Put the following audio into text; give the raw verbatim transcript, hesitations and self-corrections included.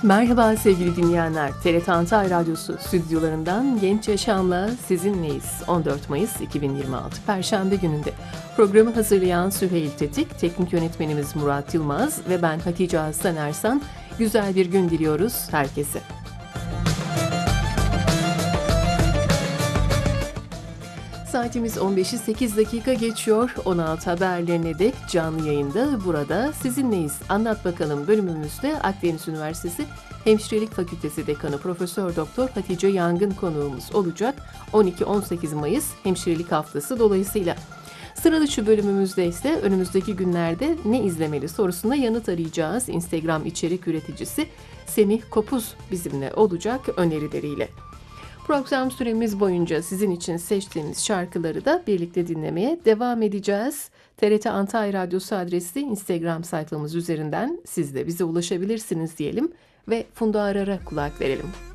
Merhaba sevgili dinleyenler. T R T Antalya Radyosu stüdyolarından Genç Yaşam'la sizinleyiz. on dört Mayıs iki bin yirmi altı Perşembe gününde. Programı hazırlayan Süheyl Tetik, teknik yönetmenimiz Murat Yılmaz ve ben Hatice Aslan Ersan. Güzel bir gün diliyoruz herkese. Saatimiz on beşi sekiz dakika geçiyor. on altı haberlerine dek canlı yayında burada sizinleyiz. Anlat bakalım bölümümüzde Akdeniz Üniversitesi Hemşirelik Fakültesi Dekanı Profesör Doktor Hatice Yangın konuğumuz olacak. on iki on sekiz Mayıs Hemşirelik Haftası dolayısıyla. Sıra dışı bölümümüzde ise önümüzdeki günlerde ne izlemeli sorusuna yanıt arayacağız. Instagram içerik üreticisi Semih Kopuz bizimle olacak önerileriyle. Program süremiz boyunca sizin için seçtiğimiz şarkıları da birlikte dinlemeye devam edeceğiz. T R T Antalya Radyosu adresli Instagram sayfamız üzerinden siz de bize ulaşabilirsiniz diyelim ve Funda Arar'a kulak verelim.